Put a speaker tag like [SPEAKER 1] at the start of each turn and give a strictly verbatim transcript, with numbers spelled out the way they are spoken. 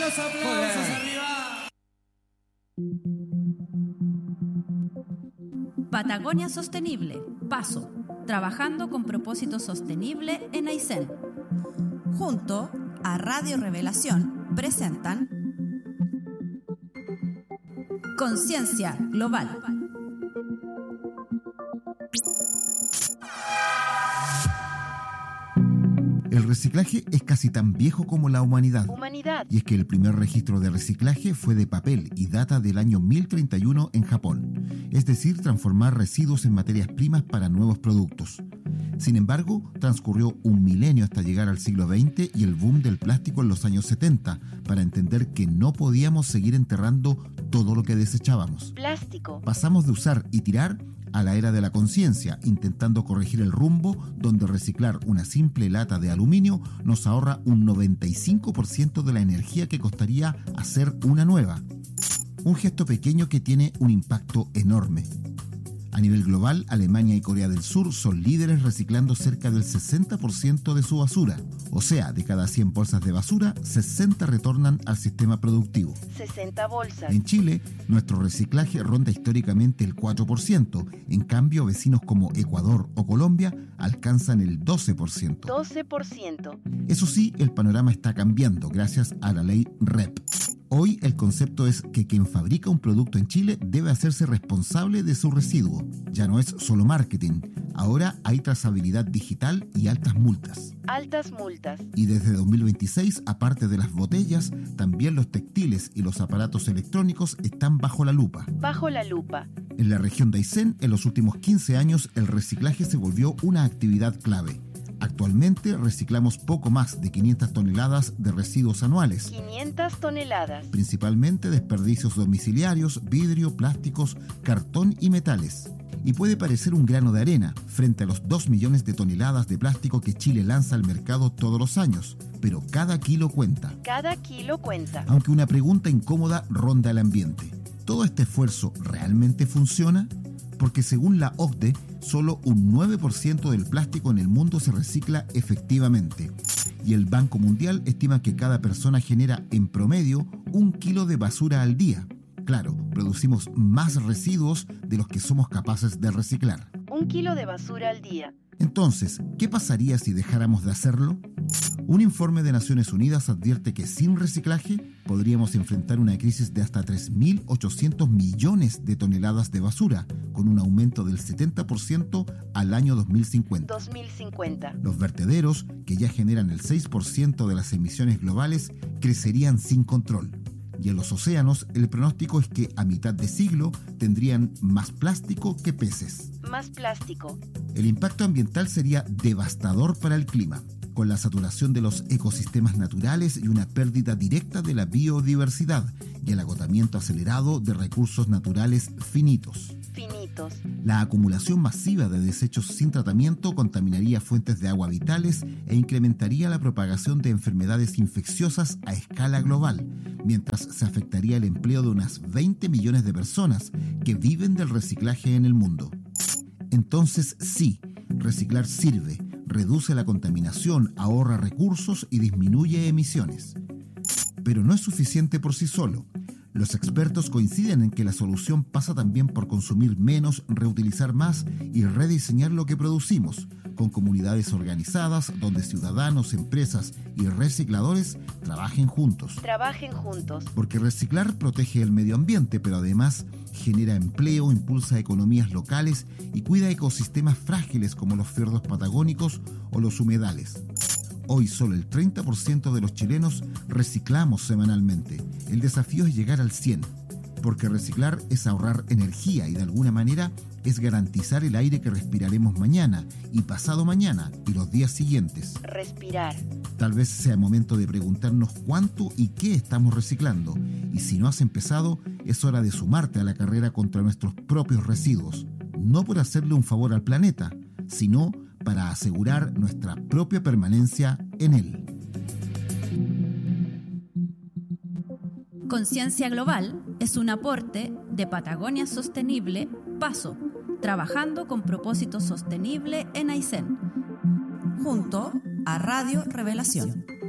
[SPEAKER 1] los aplausos arriba.
[SPEAKER 2] Patagonia Sostenible, Paso, trabajando con propósito sostenible en Aysén.
[SPEAKER 3] Junto a Radio Revelación presentan
[SPEAKER 2] Conciencia Global.
[SPEAKER 4] El reciclaje es casi tan viejo como la humanidad.
[SPEAKER 2] Humanidad.
[SPEAKER 4] Y es que el primer registro de reciclaje fue de papel y data del año mil treinta y uno en Japón. Es decir, transformar residuos en materias primas para nuevos productos. Sin embargo, transcurrió un milenio hasta llegar al siglo veinte y el boom del plástico en los años setenta, para entender que no podíamos seguir enterrando todo lo que desechábamos.
[SPEAKER 2] Plástico.
[SPEAKER 4] Pasamos de usar y tirar a la era de la conciencia, intentando corregir el rumbo donde reciclar una simple lata de aluminio nos ahorra un noventa y cinco por ciento de la energía que costaría hacer una nueva. Un gesto pequeño que tiene un impacto enorme. A nivel global, Alemania y Corea del Sur son líderes reciclando cerca del sesenta por ciento de su basura. O sea, de cada cien bolsas de basura, sesenta retornan al sistema productivo.
[SPEAKER 2] sesenta bolsas.
[SPEAKER 4] En Chile, nuestro reciclaje ronda históricamente el cuatro por ciento. En cambio, vecinos como Ecuador o Colombia alcanzan el doce por ciento.
[SPEAKER 2] doce por ciento.
[SPEAKER 4] Eso sí, el panorama está cambiando gracias a la ley R E P. Hoy el concepto es que quien fabrica un producto en Chile debe hacerse responsable de su residuo. Ya no es solo marketing, ahora hay trazabilidad digital y altas multas.
[SPEAKER 2] Altas multas.
[SPEAKER 4] Y desde dos mil veintiséis, aparte de las botellas, también los textiles y los aparatos electrónicos están bajo la lupa.
[SPEAKER 2] Bajo la lupa.
[SPEAKER 4] En la región de Aysén, en los últimos quince años, el reciclaje se volvió una actividad clave. Actualmente reciclamos poco más de quinientas toneladas de residuos anuales.
[SPEAKER 2] quinientas toneladas.
[SPEAKER 4] Principalmente desperdicios domiciliarios, vidrio, plásticos, cartón y metales. Y puede parecer un grano de arena frente a los dos millones de toneladas de plástico que Chile lanza al mercado todos los años. Pero cada kilo cuenta.
[SPEAKER 2] Cada kilo cuenta.
[SPEAKER 4] Aunque una pregunta incómoda ronda el ambiente. ¿Todo este esfuerzo realmente funciona? Porque según la O C D E, solo un nueve por ciento del plástico en el mundo se recicla efectivamente. Y el Banco Mundial estima que cada persona genera en promedio un kilo de basura al día. Claro, producimos más residuos de los que somos capaces de reciclar.
[SPEAKER 2] Un kilo de basura al día.
[SPEAKER 4] Entonces, ¿qué pasaría si dejáramos de hacerlo? Un informe de Naciones Unidas advierte que sin reciclaje podríamos enfrentar una crisis de hasta tres mil ochocientos millones de toneladas de basura, con un aumento del setenta por ciento al año dos mil cincuenta.
[SPEAKER 2] dos mil cincuenta.
[SPEAKER 4] Los vertederos, que ya generan el seis por ciento de las emisiones globales, crecerían sin control. Y en los océanos, el pronóstico es que a mitad de siglo tendrían más plástico que peces.
[SPEAKER 2] Más plástico.
[SPEAKER 4] El impacto ambiental sería devastador para el clima, con la saturación de los ecosistemas naturales y una pérdida directa de la biodiversidad y el agotamiento acelerado de recursos naturales finitos.
[SPEAKER 2] Finitos.
[SPEAKER 4] La acumulación masiva de desechos sin tratamiento contaminaría fuentes de agua vitales e incrementaría la propagación de enfermedades infecciosas a escala global, mientras se afectaría el empleo de unas veinte millones de personas que viven del reciclaje en el mundo. Entonces sí, reciclar sirve, reduce la contaminación, ahorra recursos y disminuye emisiones. Pero no es suficiente por sí solo. Los expertos coinciden en que la solución pasa también por consumir menos, reutilizar más y rediseñar lo que producimos, con comunidades organizadas donde ciudadanos, empresas y recicladores trabajen juntos.
[SPEAKER 2] Trabajen juntos.
[SPEAKER 4] Porque reciclar protege el medio ambiente, pero además genera empleo, impulsa economías locales y cuida ecosistemas frágiles como los fiordos patagónicos o los humedales. Hoy solo el treinta por ciento de los chilenos reciclamos semanalmente. El desafío es llegar al cien por ciento, porque reciclar es ahorrar energía y de alguna manera es garantizar el aire que respiraremos mañana y pasado mañana y los días siguientes.
[SPEAKER 2] Respirar.
[SPEAKER 4] Tal vez sea momento de preguntarnos cuánto y qué estamos reciclando. Y si no has empezado, es hora de sumarte a la carrera contra nuestros propios residuos. No por hacerle un favor al planeta, sino para asegurar nuestra propia permanencia en él.
[SPEAKER 2] Conciencia Global es un aporte de Patagonia Sostenible, Paso, trabajando con propósito sostenible en Aysén.
[SPEAKER 3] Junto a Radio Revelación.